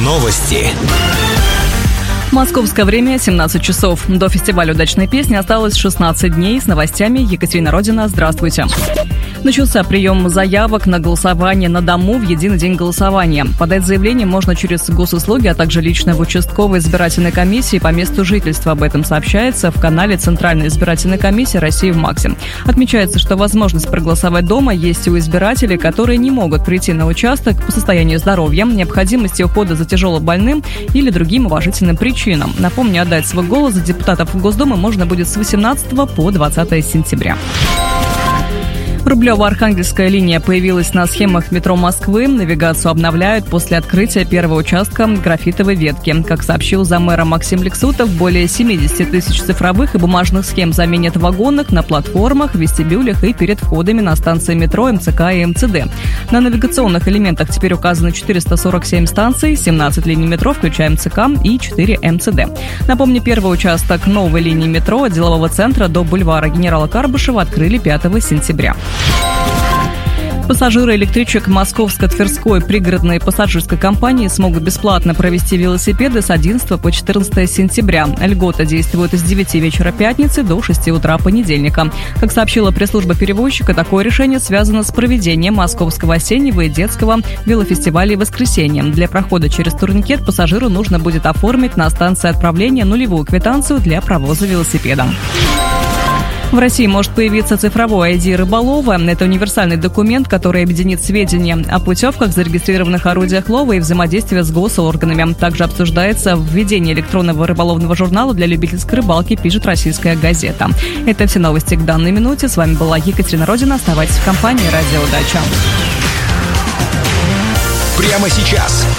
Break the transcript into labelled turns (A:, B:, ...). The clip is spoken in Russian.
A: Новости.
B: Московское время 17 часов. До фестиваля удачной песни осталось 16 дней. С новостями Екатерина Родина. Здравствуйте. Начался прием заявок на голосование на дому в единый день голосования. Подать заявление можно через госуслуги, а также лично в участковой избирательной комиссии по месту жительства. Об этом сообщается в канале Центральной избирательной комиссии России в МАКСе. Отмечается, что возможность проголосовать дома есть у избирателей, которые не могут прийти на участок по состоянию здоровья, необходимости ухода за тяжелобольным или другим уважительным причинам. Напомню, отдать свой голос за депутатов Госдумы можно будет с 18 по 20 сентября. Рублево-Архангельская линия появилась на схемах метро Москвы. Навигацию обновляют после открытия первого участка графитовой ветки. Как сообщил замэра Максим Лексутов, более 70 тысяч цифровых и бумажных схем заменят в вагонах, на платформах, вестибюлях и перед входами на станции метро, МЦК и МЦД. На навигационных элементах теперь указаны 447 станций, 17 линий метро, включая МЦК, и 4 МЦД. Напомню, первый участок новой линии метро от делового центра до бульвара генерала Карбышева открыли 5 сентября. Пассажиры электричек Московско-Тверской пригородной пассажирской компании смогут бесплатно провести велосипеды с 11 по 14 сентября. Льгота действует с 9 вечера пятницы до 6 утра понедельника. Как сообщила пресс-служба перевозчика, такое решение связано с проведением Московского осеннего и детского велофестиваля в воскресенье. Для прохода через турникет пассажиру нужно будет оформить на станции отправления нулевую квитанцию для провоза велосипеда. В России может появиться цифровой ID рыболова. Это универсальный документ, который объединит сведения о путевках, зарегистрированных орудиях лова и взаимодействия с госорганами. Также обсуждается введение электронного рыболовного журнала для любительской рыбалки, пишет «Российская газета». Это все новости к данной минуте. С вами была Екатерина Родина. Оставайтесь в компании «Радио Дача».
A: Прямо сейчас